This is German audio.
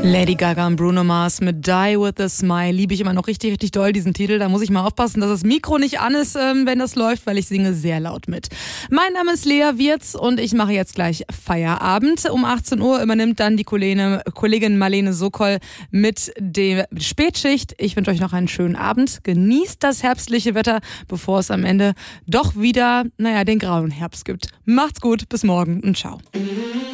Lady Gaga und Bruno Mars mit Die With A Smile. Liebe ich immer noch richtig, richtig doll, diesen Titel. Da muss ich mal aufpassen, dass das Mikro nicht an ist, wenn das läuft, weil ich singe sehr laut mit. Mein Name ist Lea Wirz und ich mache jetzt gleich Feierabend. Um 18 Uhr übernimmt dann die Kollegin Marlene Sokol mit der Spätschicht. Ich wünsche euch noch einen schönen Abend. Genießt das herbstliche Wetter, bevor es am Ende doch wieder, den grauen Herbst gibt. Macht's gut, bis morgen und ciao.